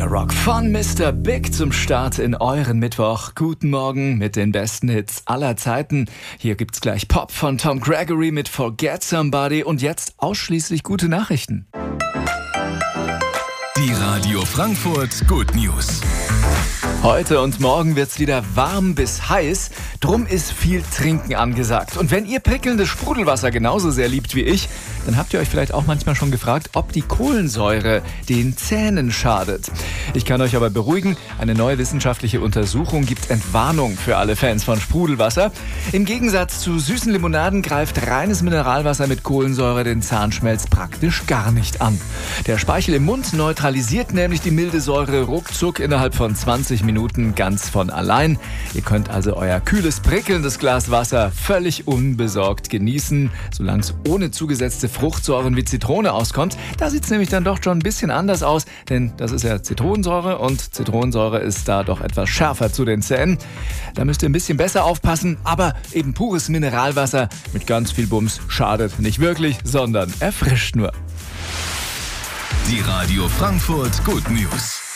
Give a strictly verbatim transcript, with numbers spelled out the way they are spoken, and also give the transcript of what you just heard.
Rock von Mister Big zum Start in euren Mittwoch. Guten Morgen mit den besten Hits aller Zeiten. Hier gibt's gleich Pop von Tom Gregory mit Forget Somebody und jetzt ausschließlich gute Nachrichten. Die Radio Frankfurt Good News. Heute und morgen wird's wieder warm bis heiß, drum ist viel Trinken angesagt. Und wenn ihr prickelndes Sprudelwasser genauso sehr liebt wie ich, dann habt ihr euch vielleicht auch manchmal schon gefragt, ob die Kohlensäure den Zähnen schadet. Ich kann euch aber beruhigen, eine neue wissenschaftliche Untersuchung gibt Entwarnung für alle Fans von Sprudelwasser. Im Gegensatz zu süßen Limonaden greift reines Mineralwasser mit Kohlensäure den Zahnschmelz praktisch gar nicht an. Der Speichel im Mund neutralisiert nämlich die milde Säure ruckzuck innerhalb von zwanzig Minuten ganz von allein. Ihr könnt also euer kühles, prickelndes Glas Wasser völlig unbesorgt genießen, solange es ohne zugesetzte Fruchtsäuren wie Zitrone auskommt. Da sieht es nämlich dann doch schon ein bisschen anders aus, denn das ist ja Zitronensäure und Zitronensäure ist da doch etwas schärfer zu den Zähnen. Da müsst ihr ein bisschen besser aufpassen, aber eben pures Mineralwasser mit ganz viel Bums schadet nicht wirklich, sondern erfrischt nur. Die Radio Frankfurt Good News.